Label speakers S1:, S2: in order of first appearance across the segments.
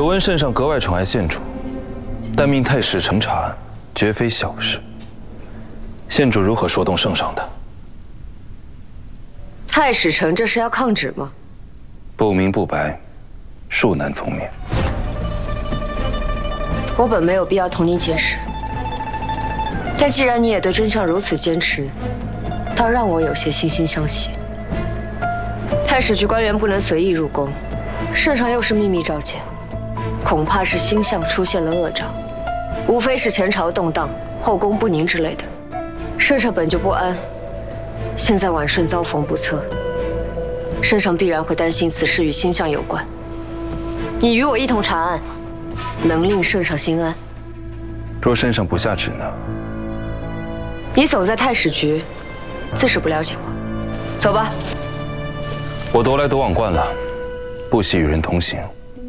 S1: 久闻圣上格外宠爱县主，但命太史呈查案，绝非小事。县主如何说动圣上的？
S2: 太史丞这是要抗旨吗？
S1: 不明不白，恕难从命。
S2: 我本没有必要同你解释，但既然你也对真相如此坚持，倒让我有些惺惺相惜。太史局官员不能随意入宫，圣上又是秘密召见，恐怕是星象出现了恶兆，无非是前朝动荡、后宫不宁之类的。圣上本就不安，现在婉顺遭逢不测，圣上必然会担心此事与星象有关。你与我一同查案，能令圣上心安。
S1: 若圣上不下旨呢？
S2: 你走在太史局，自是不了解我。走吧。
S1: 我踱来踱往惯了，不喜与人同行。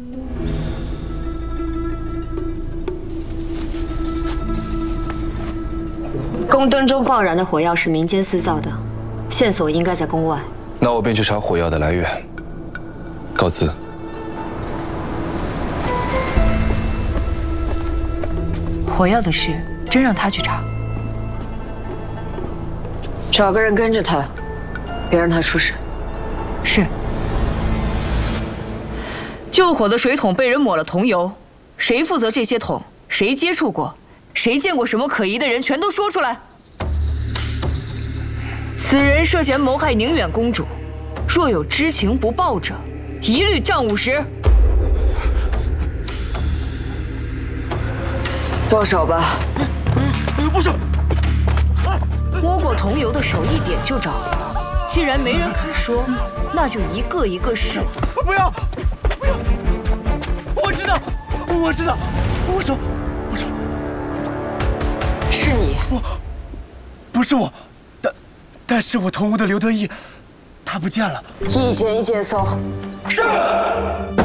S2: 宫灯中爆燃的火药是民间私造的，线索应该在宫外。
S1: 那我便去查火药的来源。告辞。
S3: 火药的事真让他去查？
S2: 找个人跟着他，别让他出事。
S3: 是。救火的水桶被人抹了桐油，谁负责这些桶？谁接触过？谁见过什么可疑的人？全都说出来！此人涉嫌谋害宁远公主，若有知情不报者，一律杖50。
S2: 动手吧。
S4: 不是。
S3: 摸过桐油的手一点就着了，既然没人肯说，那就一个一个试。
S4: 不要，不要！我知道，我知道，我说，
S2: 是你。
S4: 不是我，但是我同屋的刘德义，他不见了。
S2: 一间一间搜。
S4: 是。